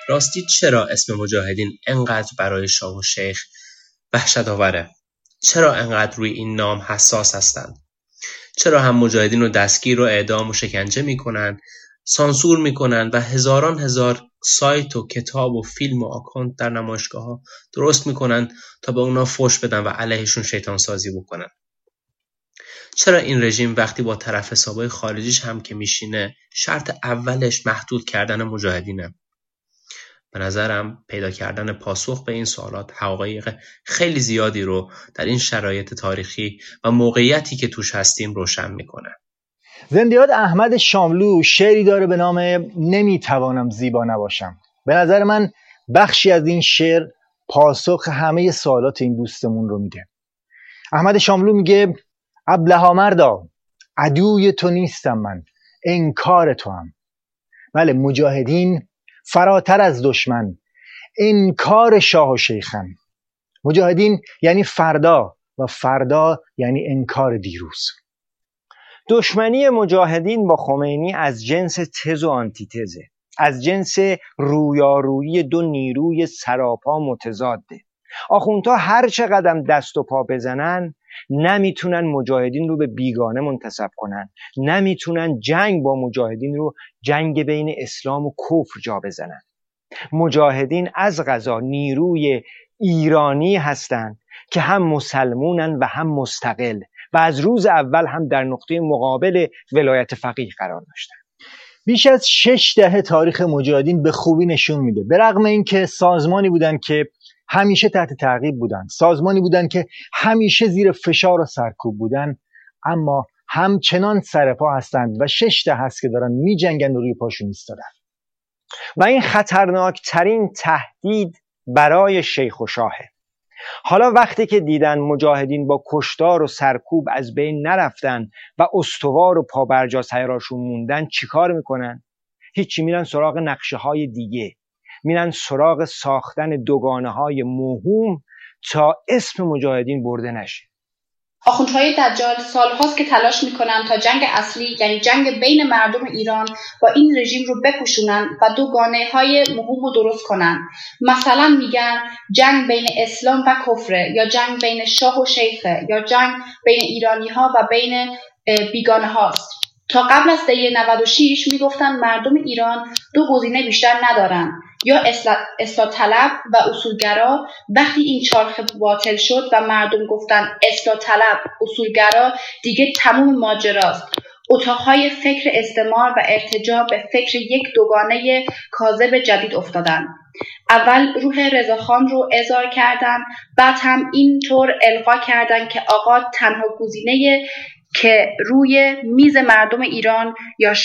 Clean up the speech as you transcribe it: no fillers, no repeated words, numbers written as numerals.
راستی چرا اسم مجاهدین انقدر برای شاه و شیخ وحشت آوره؟ چرا انقدر روی این نام حساس هستند؟ چرا هم مجاهدین رو دستگیر و اعدام و شکنجه میکنن، سانسور میکنن و هزاران هزار سایت و کتاب و فیلم و آکانت در نمایشگاه‌ها درست میکنن تا به اونا فحش بدن و علیهشون شیطان سازی بکنن؟ چرا این رژیم وقتی با طرف حسابای خارجیش هم که میشینه شرط اولش محدود کردن مجاهدینه؟ به نظرم پیدا کردن پاسخ به این سوالات حقایق خیلی زیادی رو در این شرایط تاریخی و موقعیتی که توش هستیم روشن میکنه. زندیات احمد شاملو شعری داره به نام نمیتوانم زیبا نباشم. به نظر من بخشی از این شعر پاسخ همه سوالات این دوستمون رو میده. احمد شاملو میگه ابلها مردا، عدوی تو نیستم من، انکار تو هم. بله، مجاهدین فراتر از دشمن، انکار شاه و شیخن. مجاهدین یعنی فردا و فردا یعنی انکار دیروز. دشمنی مجاهدین با خمینی از جنس تز و آنتیتزه، از جنس رویارویی دو نیروی سراپا متضاده. آخوندها هر چقدر دست و پا بزنن نمیتونن مجاهدین رو به بیگانه منتسب کنن، نمیتونن جنگ با مجاهدین رو جنگ بین اسلام و کفر جا بزنن. مجاهدین از قضا نیروی ایرانی هستند که هم مسلمونن و هم مستقل و از روز اول هم در نقطه مقابل ولایت فقیه قرار داشتن. بیش از 6 دهه تاریخ مجاهدین به خوبی نشون میده به رغم اینکه سازمانی بودن که همیشه تحت تعقیب بودن، سازمانی بودن که همیشه زیر فشار و سرکوب بودن، اما همچنان سرپا هستند و 6 دهه است که دارن میجنگن و روی پاشون ایستادن. و این خطرناکترین تهدید برای شیخ و شاهه. حالا وقتی که دیدن مجاهدین با کشتار و سرکوب از بین نرفتن و استوار و پابرجا سیراشون موندن، چیکار میکنن؟ هیچی، میرن سراغ نقشه های دیگه، میرن سراغ ساختن دوگانه های موهوم تا اسم مجاهدین برده نشه. آخوندهای دجال سالهاست که تلاش میکنن تا جنگ اصلی، یعنی جنگ بین مردم ایران با این رژیم رو بپوشونن و دوگانه‌های موهوم رو درست کنن. مثلا میگن جنگ بین اسلام و کفره، یا جنگ بین شاه و شیخه، یا جنگ بین ایرانی‌ها و بین بیگانه هاست. تا قبل از دی 96 میگفتن مردم ایران دو گزینه بیشتر ندارن، یا اصلاح طلب و اصولگرا. وقتی این چرخه باطل شد و مردم گفتن اصلاح طلب، اصولگرا، دیگه تموم ماجراست. اتاقهای فکر استعمار و ارتجاع به فکر یک دوگانه کاذب جدید افتادن. اول روح رضاخان رو اظهار کردن، بعد هم اینطور القا کردن که آقا تنها گزینه که روی میز مردم ایران یا